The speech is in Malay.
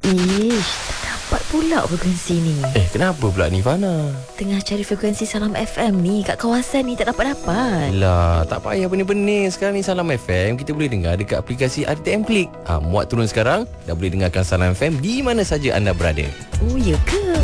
Ish, tak dapat pula frekuensi ni. Kenapa pula ni Fana? Tengah cari frekuensi Salam FM ni kat kawasan ni tak dapat-dapat. Lah, tak payah benih-benih. Sekarang ni Salam FM kita boleh dengar dekat aplikasi RTM Klik. Muat turun sekarang, dah boleh dengarkan Salam FM di mana saja anda berada. Oh, ya ke?